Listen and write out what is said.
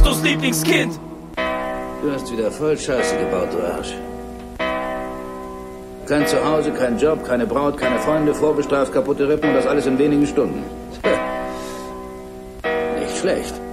Ottos Lieblingskind. Du hast wieder voll Scheiße gebaut, du Arsch. Kein Zuhause, kein Job, keine Braut, keine Freunde, vorbestraft, kaputte Rippen und das alles in wenigen Stunden. Nicht schlecht.